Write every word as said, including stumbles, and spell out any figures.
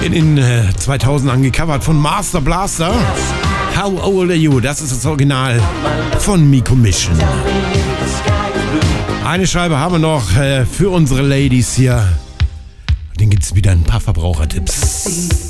in den äh, zweitausendern gecovert von Master Blaster. How Old Are You? Das ist das Original von Miko Mission. Eine Scheibe haben wir noch äh, für unsere Ladies hier. Dann gibt es wieder ein paar Verbrauchertipps.